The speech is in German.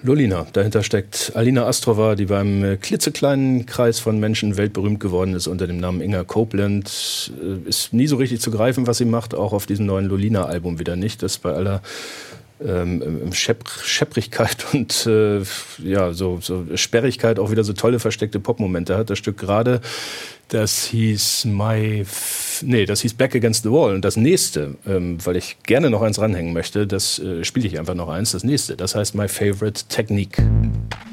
Lolina. Dahinter steckt Alina Astrova, die beim klitzekleinen Kreis von Menschen weltberühmt geworden ist unter dem Namen Inga Copeland. Ist nie so richtig zu greifen, was sie macht, auch auf diesem neuen Lolina-Album wieder nicht. Das bei aller Schepprigkeit und so Sperrigkeit auch wieder so tolle versteckte Popmomente hat. Das Stück gerade, das hieß Back Against the Wall. Und das nächste, weil ich gerne noch eins ranhängen möchte, das spiele ich einfach noch eins. Das nächste, das heißt My Favorite Technique.